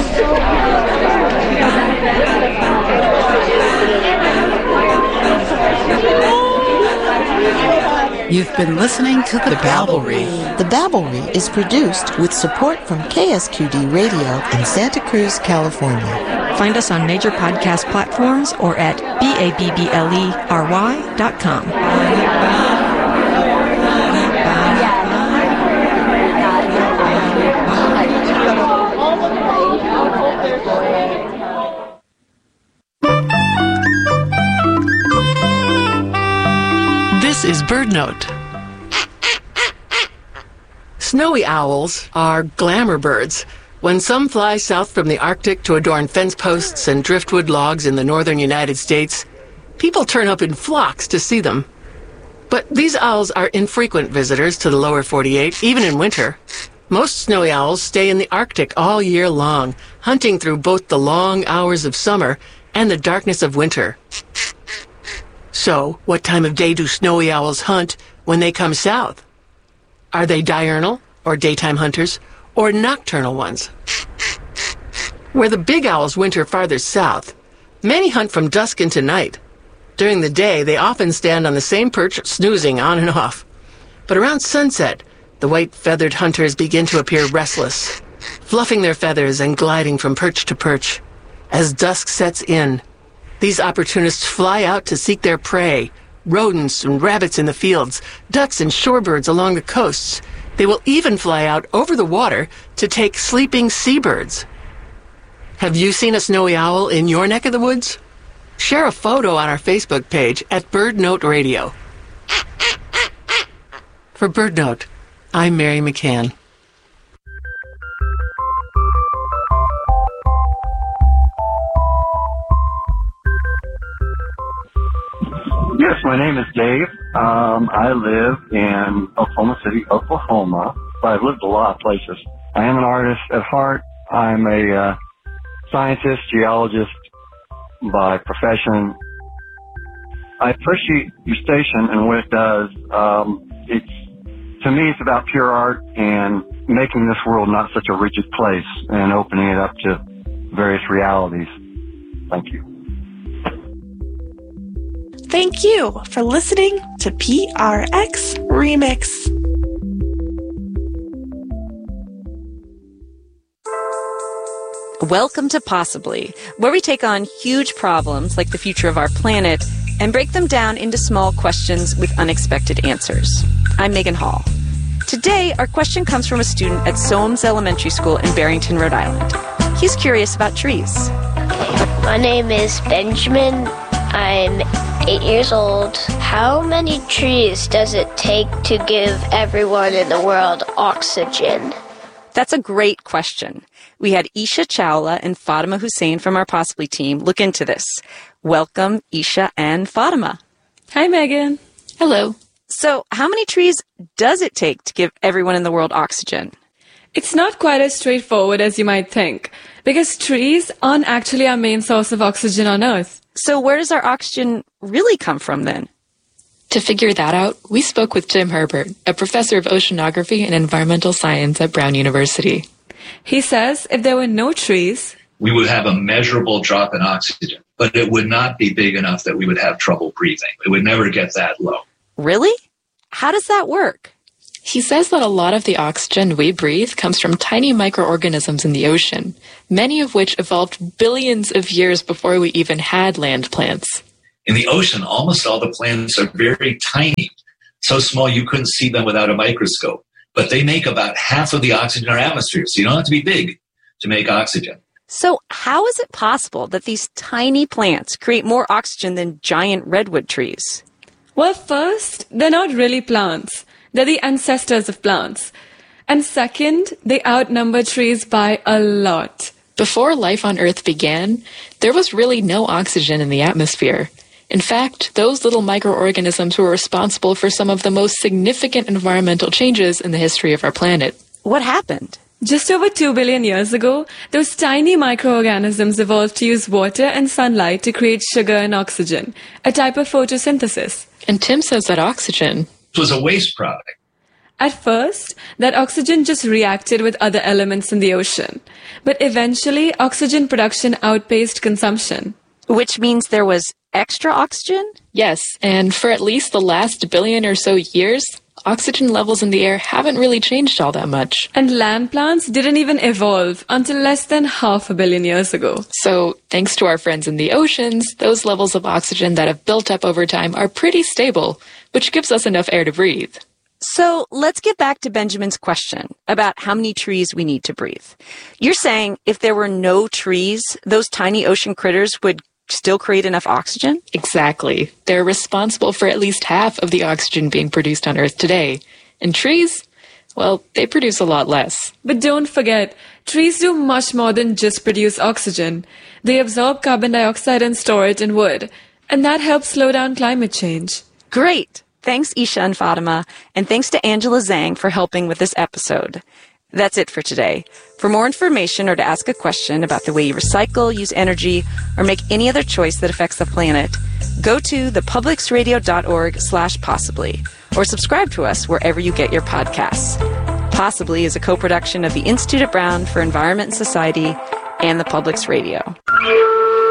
You've been listening to The Babblery. The Babblery is produced with support from KSQD Radio in Santa Cruz, California. Find us on major podcast platforms or at BABBLERY.com. This is BirdNote. Snowy owls are glamour birds. When some fly south from the Arctic to adorn fence posts and driftwood logs in the northern United States, people turn up in flocks to see them. But these owls are infrequent visitors to the lower 48, even in winter. Most snowy owls stay in the Arctic all year long, hunting through both the long hours of summer and the darkness of winter. So, what time of day do snowy owls hunt when they come south? Are they diurnal, or daytime hunters, or nocturnal ones? Where the big owls winter farther south, many hunt from dusk into night. During the day, they often stand on the same perch, snoozing on and off. But around sunset, the white-feathered hunters begin to appear restless, fluffing their feathers and gliding from perch to perch. As dusk sets in, these opportunists fly out to seek their prey, rodents and rabbits in the fields, ducks and shorebirds along the coasts. They will even fly out over the water to take sleeping seabirds. Have you seen a snowy owl in your neck of the woods? Share a photo on our Facebook page at BirdNote Radio. For BirdNote, I'm Mary McCann. Yes, my name is Dave. I live in Oklahoma City, Oklahoma. I've lived a lot of places. I am an artist at heart. I'm a scientist, geologist by profession. I appreciate your station and what it does. To me, it's about pure art and making this world not such a rigid place and opening it up to various realities. Thank you. Thank you for listening to PRX Remix. Welcome to Possibly, where we take on huge problems like the future of our planet and break them down into small questions with unexpected answers. I'm Megan Hall. Today, our question comes from a student at Soames Elementary School in Barrington, Rhode Island. He's curious about trees. My name is Benjamin. I'm 8 years old. How many trees does it take to give everyone in the world oxygen? That's a great question. We had Isha Chawla and Fatima Hussein from our Possibly team look into this. Welcome, Isha and Fatima. Hi, Megan. Hello. So, how many trees does it take to give everyone in the world oxygen? It's not quite as straightforward as you might think, because trees aren't actually our main source of oxygen on Earth. So where does our oxygen really come from then? To figure that out, we spoke with Jim Herbert, a professor of oceanography and environmental science at Brown University. He says if there were no trees, we would have a measurable drop in oxygen, but it would not be big enough that we would have trouble breathing. It would never get that low. Really? How does that work? He says that a lot of the oxygen we breathe comes from tiny microorganisms in the ocean, many of which evolved billions of years before we even had land plants. In the ocean, almost all the plants are very tiny, so small you couldn't see them without a microscope. But they make about half of the oxygen in our atmosphere, so you don't have to be big to make oxygen. So how is it possible that these tiny plants create more oxygen than giant redwood trees? Well, first, they're not really plants. They're the ancestors of plants. And second, they outnumber trees by a lot. Before life on Earth began, there was really no oxygen in the atmosphere. In fact, those little microorganisms were responsible for some of the most significant environmental changes in the history of our planet. What happened? Just over 2 billion years ago, those tiny microorganisms evolved to use water and sunlight to create sugar and oxygen, a type of photosynthesis. And Tim says that oxygen was a waste product. At first, that oxygen just reacted with other elements in the ocean. But eventually, oxygen production outpaced consumption. Which means there was extra oxygen? Yes, and for at least the last billion or so years, oxygen levels in the air haven't really changed all that much. And land plants didn't even evolve until less than 500 million years ago. So, thanks to our friends in the oceans, those levels of oxygen that have built up over time are pretty stable, which gives us enough air to breathe. So let's get back to Benjamin's question about how many trees we need to breathe. You're saying if there were no trees, those tiny ocean critters would still create enough oxygen? Exactly. They're responsible for at least half of the oxygen being produced on Earth today. And trees, well, they produce a lot less. But don't forget, trees do much more than just produce oxygen. They absorb carbon dioxide and store it in wood. And that helps slow down climate change. Great. Thanks, Isha and Fatima, and thanks to Angela Zhang for helping with this episode. That's it for today. For more information or to ask a question about the way you recycle, use energy, or make any other choice that affects the planet, go to thepublicsradio.org/possibly or subscribe to us wherever you get your podcasts. Possibly is a co-production of the Institute at Brown for Environment and Society and the Publics Radio.